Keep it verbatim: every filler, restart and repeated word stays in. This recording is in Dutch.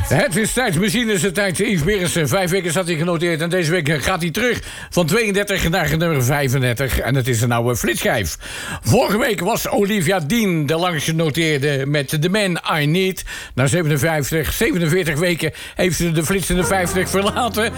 Het is tijdsmachines, de tijd. Yves Berensen, vijf weken zat hij genoteerd. En deze week gaat hij terug van tweeëndertig naar nummer vijfendertig. En het is een oude flitschijf. Vorige week was Olivia Dean de langst genoteerde met The Man I Need. Na zevenenvijftig, zevenenveertig weken heeft ze de flitsende vijftig verlaten.